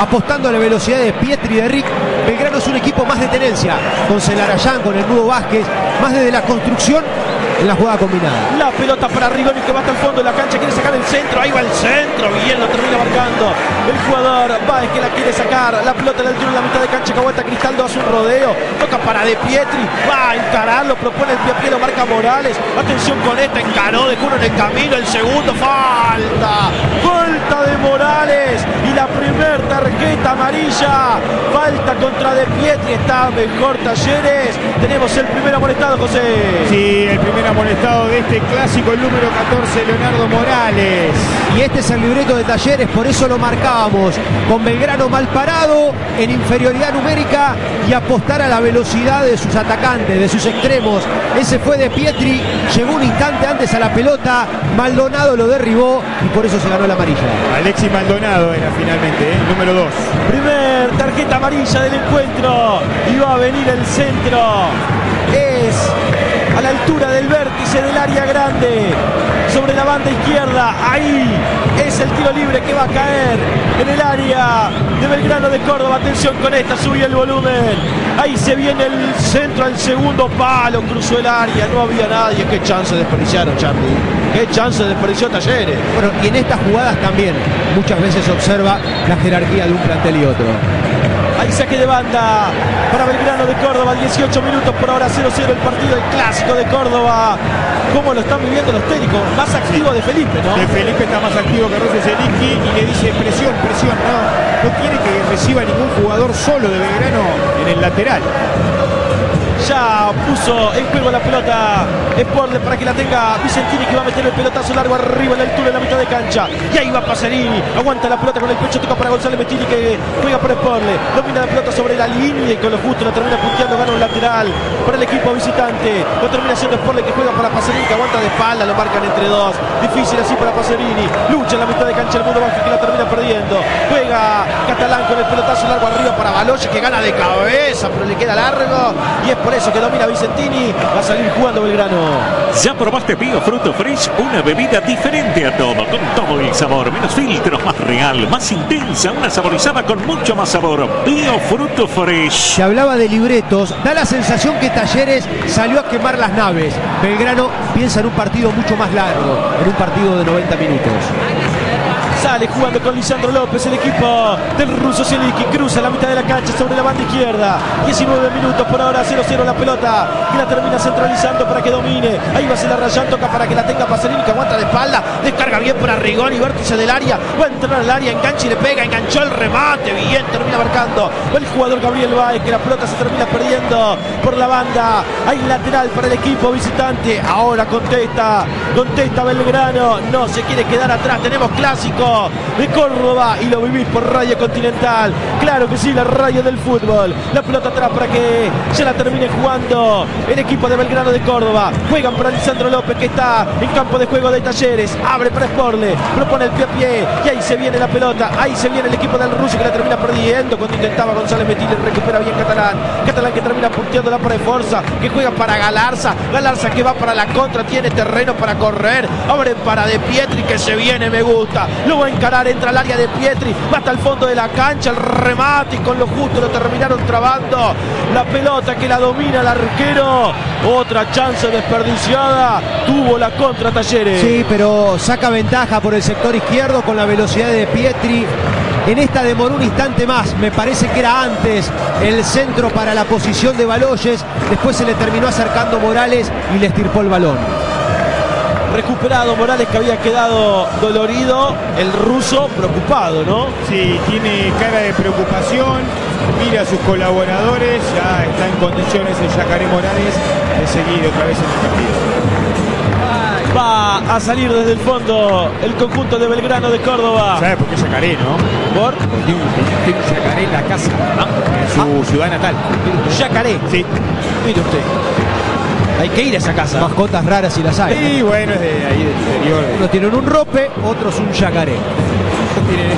apostando a la velocidad de Pietri y de Rick. Belgrano es un equipo más de tenencia, con Celarayán, con el Nudo Vázquez, más desde la construcción en la jugada combinada. La pelota para Rigoni, que va hasta el fondo de la cancha, quiere sacar el centro, ahí va el centro, bien, lo termina marcando el jugador Báez, que la quiere sacar, la pelota en la altura en la mitad de cancha, que aguanta Cristaldo, hace un rodeo, toca para De Pietri, va a encararlo, propone el pie a pie, lo marca Morales, atención con esta, encaró de Cuno en el camino, el segundo, falta de Morales, y la primer tarjeta amarilla, falta contra De Pietri, está mejor Talleres, tenemos el primer amonestado, José. Sí, el primer amonestado de este clásico, el número 14, Leonardo Morales. Y este es el libreto de Talleres, por eso lo marcábamos, con Belgrano mal parado, en inferioridad numérica, y apostar a la velocidad de sus atacantes, de sus extremos. Ese fue De Pietri, llegó un instante antes a la pelota, Maldonado lo derribó y por eso se ganó la amarilla. Alexis Maldonado era finalmente, el número 2. Primer tarjeta amarilla del encuentro, y va a venir el centro, es a la altura del vértice del área grande, sobre la banda izquierda, ahí es el tiro libre que va a caer en el área de Belgrano de Córdoba. Atención con esta, sube el volumen, ahí se viene el centro al segundo palo, cruzó el área, no había nadie. Qué chance desperdiciaron, Charlie, qué chance desperdició Talleres. Bueno, y en estas jugadas también muchas veces se observa la jerarquía de un plantel y otro. Hay saque de banda para Belgrano de Córdoba, 18 minutos por ahora, 0-0 el partido, el clásico de Córdoba. ¿Cómo lo están viviendo los técnicos? Más activo de Felipe, ¿no? De Felipe está más activo que Rossi Zielinski y le dice presión, no quiere que reciba ningún jugador solo de Belgrano en el lateral. Ya puso en juego la pelota Sporle para que la tenga Vicentini, que va a meter el pelotazo largo arriba en la altura, en la mitad de cancha, y ahí va Pacerini, aguanta la pelota con el pecho, toca para González Mettini, que juega por Sporle, domina la pelota sobre la línea y con lo justo la termina punteando, gana un lateral para el equipo visitante, lo termina haciendo Sporle, que juega para Pacerini, que aguanta de espalda, lo marcan entre dos, difícil así para Pacerini, lucha en la mitad de cancha el Mundo Vázquez, que la termina perdiendo, juega Catalán con el pelotazo largo arriba para Baloche, que gana de cabeza pero le queda largo, y es por eso que domina Vicentini, va a salir jugando Belgrano. ¿Ya probaste Bio Fruto Fresh? Una bebida diferente a todo, con todo el sabor, menos filtros, más real, más intensa, una saborizada con mucho más sabor. Bio Fruto Fresh. Se hablaba de libretos, da la sensación que Talleres salió a quemar las naves. Belgrano piensa en un partido mucho más largo, en un partido de 90 minutos. Sale jugando con Lisandro López el equipo del ruso Zielinski, cruza la mitad de la cancha sobre la banda izquierda, 19 minutos por ahora, 0-0 la pelota, y la termina centralizando para que domine, ahí va Celarayán, toca para que la tenga Pacerini, que aguanta de espalda, descarga bien para Rigoni, vértice del área, va a entrar al área, engancha y le pega, enganchó el remate, bien, termina marcando el jugador Gabriel Báez, que la pelota se termina perdiendo por la banda, hay lateral para el equipo visitante, ahora contesta Belgrano, no se quiere quedar atrás, tenemos clásico de Córdoba y lo vivís por Radio Continental, claro que sí, la radio del fútbol, la pelota atrás para que se la termine jugando el equipo de Belgrano de Córdoba, juegan para Lisandro López, que está en campo de juego de Talleres, abre para Sporle, propone el pie a pie, y ahí se viene la pelota, ahí se viene el equipo del ruso, que la termina perdiendo cuando intentaba González Mettini, recupera bien Catalán que termina punteándola para Forza, que juega para Galarza que va para la contra, tiene terreno para correr, abre para De Pietri, que se viene, me gusta, lo va a encarar, entra al área de Pietri, va hasta el fondo de la cancha, el remate, y con lo justo lo terminaron trabando, la pelota que la domina el arquero, otra chance desperdiciada, tuvo la contra Talleres. Sí, pero saca ventaja por el sector izquierdo con la velocidad de Pietri. En esta demoró un instante más, me parece que era antes el centro para la posición de Baloyes, después se le terminó acercando Morales y le estirpó el balón. Recuperado Morales, que había quedado dolorido, el ruso preocupado, ¿no? Sí, tiene cara de preocupación, mira a sus colaboradores, ya está en condiciones el Yacaré Morales de seguir otra vez en el partido. Va a salir desde el fondo el conjunto de Belgrano de Córdoba. ¿Sabe por qué Yacaré, no? ¿Por? Porque tiene un Yacaré en la casa, en su ciudad natal. Yacaré. Sí. Mire usted. Hay que ir a esa casa. Mascotas raras y las hay. Sí, bueno, es de ahí del interior. Unos tienen un rope, otros un yacaré. Tienen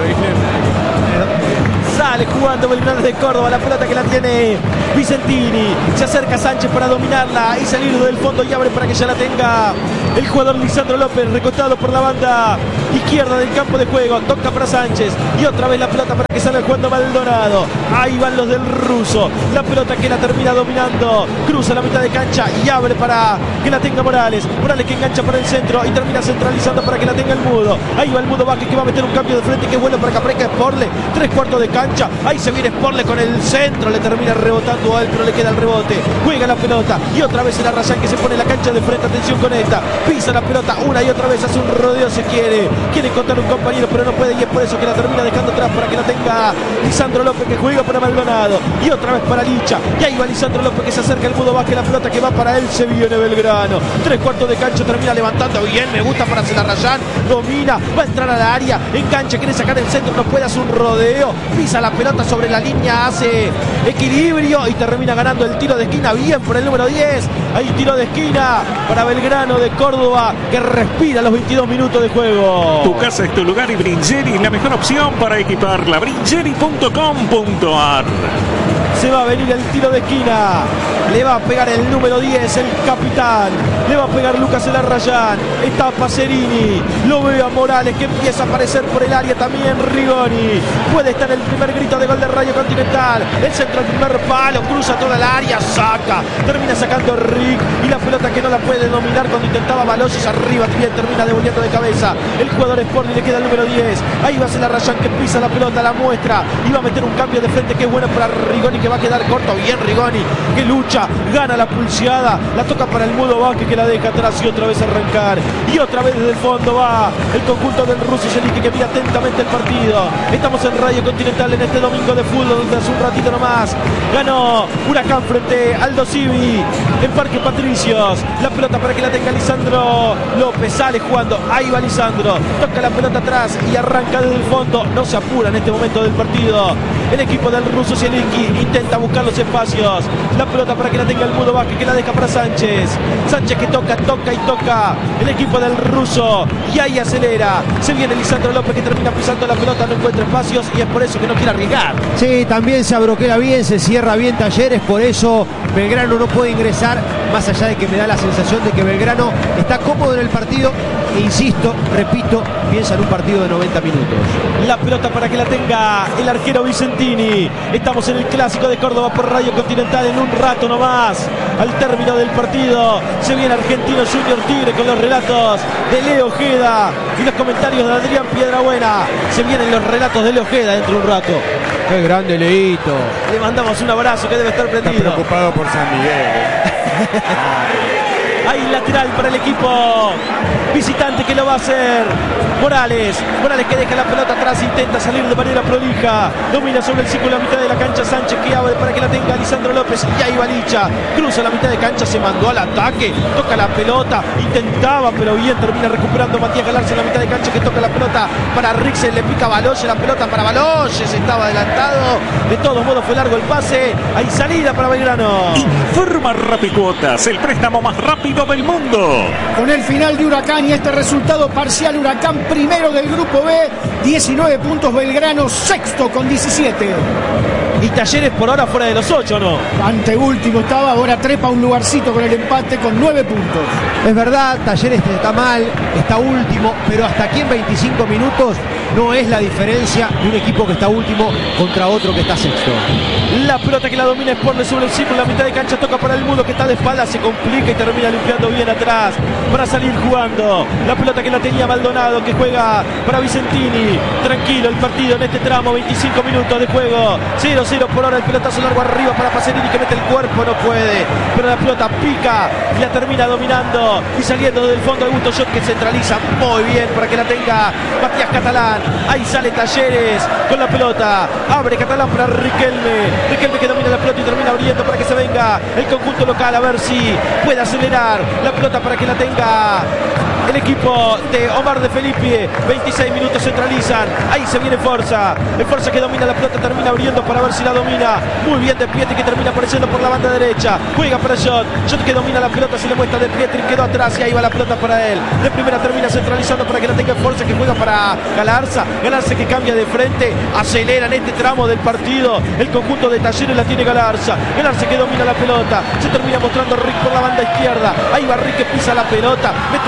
Sale jugando Belgrano de Córdoba, la pelota que la tiene Vicentini, se acerca Sánchez para dominarla y salir del fondo, y abre para que ya la tenga el jugador Lisandro López, recostado por la banda izquierda del campo de juego. Toca para Sánchez y otra vez la pelota para que salga jugando Maldonado. Ahí van los del ruso. La pelota que la termina dominando. Cruza la mitad de cancha y abre para que la tenga Morales. Morales que engancha para el centro y termina centralizando para que la tenga el Mudo. Ahí va el Mudo Vázquez que va a meter un cambio de frente que es bueno para que aparezca Sporle. 3/4 de cancha. Ahí se viene Sporle con el centro. Le termina rebotando a él, pero le queda el rebote. Juega la pelota y otra vez el Arrayán que se pone la cancha de frente. Atención con esta. Pisa la pelota una y otra vez. Hace un rodeo se quiere. Quiere encontrar un compañero pero no puede y es por eso que la termina dejando atrás para que la tenga Lisandro López que juega para Maldonado. Y otra vez para Licha. Y ahí va Lisandro López que se acerca al Mudo Vázquez. La pelota que va para él. Se viene Belgrano. 3/4 de cancha. Termina levantando bien. Me gusta para Celarrayán. Domina. Va a entrar al área. Engancha. Quiere sacar el centro. No puede hacer un rodeo. Pisa la pelota sobre la línea. Hace equilibrio y termina ganando el tiro de esquina. Bien por el número 10. Ahí tiro de esquina para Belgrano de Córdoba que respira los 22 minutos de juego. Tu casa es tu lugar y Bringeri es la mejor opción para equiparla. Bringeri.com.ar. Se va a venir el tiro de esquina. Le va a pegar el número 10, el capitán. Le va a pegar Lucas Celarrayán. Está Pacerini. Lo veo a Morales que empieza a aparecer por el área también. Rigoni. Puede estar el primer grito de gol de Radio Continental. El centro al primer palo. Cruza toda el área. Saca. Termina sacando Rick. Y la pelota que no la puede dominar cuando intentaba Baloyes arriba. También termina devolviendo de cabeza. El jugador Sporting le queda el número 10. Ahí va Celarrayán que pisa la pelota. La muestra. Y va a meter un cambio de frente que es bueno para Rigoni que va a quedar corto. Bien Rigoni que lucha. Gana la pulseada, la toca para el Mudo Vázquez que la deja atrás y otra vez arrancar. Y otra vez desde el fondo va el conjunto del ruso Zeliki que mira atentamente el partido. Estamos en Radio Continental en este domingo de fútbol donde hace un ratito nomás ganó Huracán frente a Aldo Civi en Parque Patricios. La pelota para que la tenga Lisandro López. Sale jugando, ahí va Lisandro. Toca la pelota atrás y arranca desde el fondo. No se apura en este momento del partido. El equipo del ruso Zeliki intenta buscar los espacios. La pelota para que la tenga el Mudo Vázquez que la deja para Sánchez. Sánchez que toca y toca. El equipo del ruso y ahí acelera. Se viene Lisandro López que termina pisando la pelota, no encuentra espacios y es por eso que no quiere arriesgar. Sí, también se abroquela bien, se cierra bien Talleres, por eso Belgrano no puede ingresar, más allá de que me da la sensación de que Belgrano está cómodo en el partido e insisto, repito, piensa en un partido de 90 minutos. La pelota para que la tenga el arquero Vicentini. Estamos en el Clásico de Córdoba por Radio Continental en un rato nomás. Al término del partido se viene Argentino Junior Tigre con los relatos de Leo Ojeda y los comentarios de Adrián Piedrabuena. Se vienen los relatos de Leo Ojeda dentro de un rato. Qué grande Leito. Le mandamos un abrazo que debe estar prendido. Está preocupado por San Miguel. Hay lateral para el equipo visitante que lo va a hacer Morales que deja la pelota atrás, intenta salir de manera prolija, domina sobre el círculo a mitad de la cancha Sánchez que abre para que la tenga Lisandro López y ahí va Licha, cruza la mitad de cancha, se mandó al ataque, toca la pelota, intentaba pero bien, termina recuperando Matías Galarza en la mitad de cancha que toca la pelota para Rixel, le pica Baloyes, la pelota para Baloyes, estaba adelantado, de todos modos fue largo el pase, hay salida para Belgrano. Informa Rapicuotas, el préstamo más rápido del mundo. Con el final de Huracán y este resultado parcial, Huracán primero del grupo B, 19 puntos, Belgrano sexto con 17. Y Talleres por ahora fuera de los 8, ¿no? Anteúltimo estaba, ahora trepa un lugarcito con el empate con 9 puntos. Es verdad, Talleres está mal, está último, pero hasta aquí en 25 minutos no es la diferencia de un equipo que está último contra otro que está sexto. La pelota que la domina Sporle sobre el círculo, la mitad de cancha toca para el Mudo que está de espalda, se complica y termina limpiando bien atrás para salir jugando. La pelota que la tenía Maldonado que juega para Vicentini. Tranquilo el partido en este tramo, 25 minutos de juego. 0-0 por hora, el pelotazo largo arriba para Pacerini que mete el cuerpo, no puede. Pero la pelota pica y la termina dominando y saliendo del fondo Augusto Shot que centraliza muy bien para que la tenga Matías Catalán. Ahí sale Talleres con la pelota. Abre Catalán para Riquelme que domina la pelota y termina abriendo para que se venga el conjunto local a ver si puede acelerar la pelota para que la tenga el equipo de Omar de Felipe. 26 minutos centralizan. Ahí se viene Forza. El Forza que domina la pelota termina abriendo para ver si la domina. Muy bien de Pietri que termina apareciendo por la banda derecha. Juega para Shot que domina la pelota, se le muestra de Pietri, quedó atrás y ahí va la pelota para él. De primera termina centralizando para que la tenga Forza que juega para Galarza que cambia de frente. Acelera en este tramo del partido. El conjunto de Talleres la tiene Galarza que domina la pelota. Se termina mostrando Rick por la banda izquierda. Ahí va Rick que pisa la pelota. Mete una bicicleta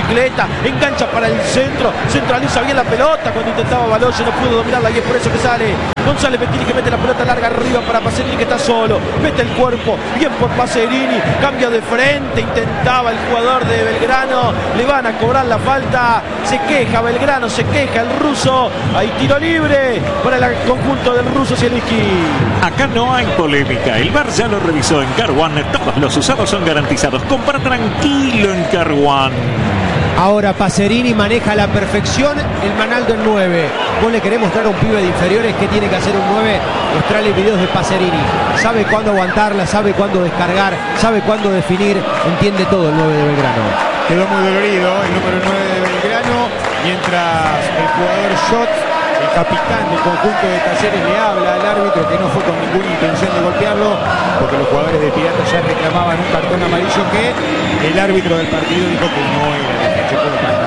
bicicleta, engancha para el centro, centraliza bien la pelota cuando intentaba Baloye, no pudo dominarla y es por eso que sale González Bettini, que mete la pelota larga arriba para Pacerini, que está solo, mete el cuerpo, bien por Pacerini, cambio de frente, intentaba el jugador de Belgrano, le van a cobrar la falta, se queja Belgrano, se queja el ruso, hay tiro libre para el conjunto del ruso Zielinski. Acá no hay polémica, el VAR ya lo revisó en Car One, todos los usados son garantizados, compra tranquilo en Car One. Ahora Pacerini maneja a la perfección el Manaldo en 9. Vos le querés mostrar a un pibe de inferiores que tiene que hacer un 9, mostrarle videos de Pacerini. Sabe cuándo aguantarla, sabe cuándo descargar, sabe cuándo definir, entiende todo el 9 de Belgrano. Quedó muy dolorido el número 9 de Belgrano, mientras el jugador Schott, el capitán del conjunto de Talleres, le habla al árbitro que no fue con ninguna intención de golpearlo, porque los jugadores de Piratas ya reclamaban un cartón amarillo que el árbitro del partido dijo que no era de Pacheco de Pata.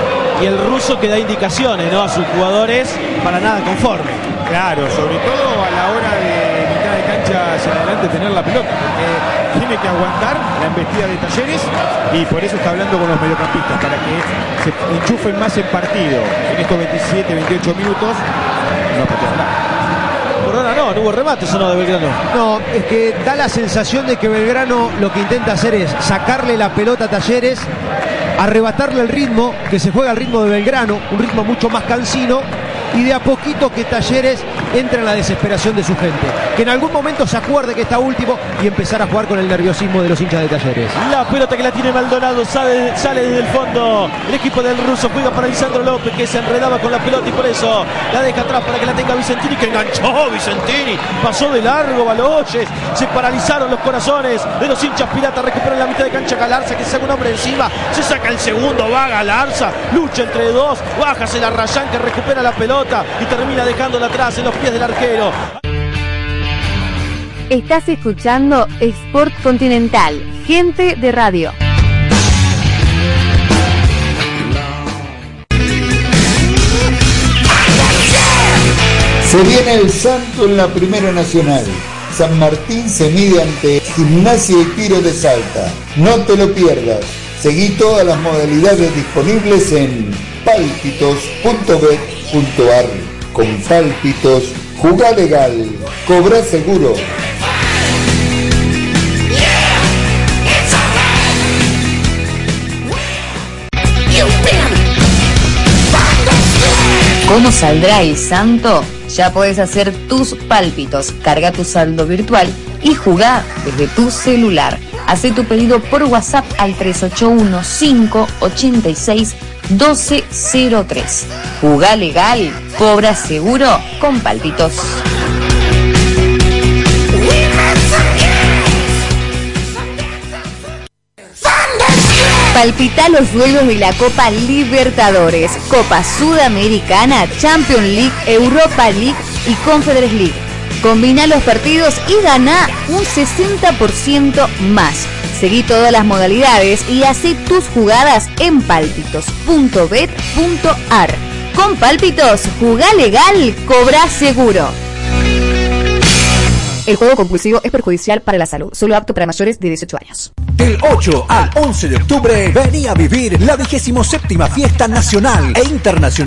Y el ruso que da indicaciones, ¿no?, a sus jugadores para nada conforme. Claro, sobre todo a la hora de mitad de cancha hacia adelante tener la pelota, porque tiene que aguantar la embestida de Talleres y por eso está hablando con los mediocampistas, para que se enchufen más en partido. En estos 27, 28 minutos no patear nada. Por ahora no hubo remates o no de Belgrano. No, es que da la sensación de que Belgrano lo que intenta hacer es sacarle la pelota a Talleres, arrebatarle el ritmo, que se juega al ritmo de Belgrano, un ritmo mucho más cansino, y de a poquito que Talleres entra en la desesperación de su gente, que en algún momento se acuerde que está último y empezar a jugar con el nerviosismo de los hinchas de Talleres. La pelota que la tiene Maldonado sale desde el fondo, el equipo del ruso juega para Lisandro López, que se enredaba con la pelota y por eso la deja atrás para que la tenga Vicentini, que enganchó Vicentini, pasó de largo Baloyes, se paralizaron los corazones de los hinchas Piratas, recupera la mitad de cancha Galarza, que se saca un hombre encima, se saca el segundo, va Galarza, lucha entre dos, bájase la Rayán, que recupera la pelota y termina dejándola atrás en los pies del arquero. Estás escuchando Sport Continental, gente de radio. Se viene el santo en la Primera Nacional. San Martín se mide ante Gimnasia y Tiro de Salta. No te lo pierdas. Seguí todas las modalidades disponibles en palpitos.bet.ar. Con Palpitos, jugá legal, cobrá seguro. ¿Cómo saldrá el santo? Ya podés hacer tus pálpitos, carga tu saldo virtual y jugá desde tu celular. Hacé tu pedido por WhatsApp al 381-586-1203. Jugá legal, cobra seguro con Pálpitos. Palpita los duelos de la Copa Libertadores, Copa Sudamericana, Champions League, Europa League y Conference League. Combina los partidos y gana un 60% más. Seguí todas las modalidades y hacé tus jugadas en palpitos.bet.ar. Con Pálpitos, jugá legal, cobra seguro. El juego compulsivo es perjudicial para la salud. Solo apto para mayores de 18 años. Del 8 al 11 de octubre, vení a vivir la 27ª Fiesta Nacional e Internacional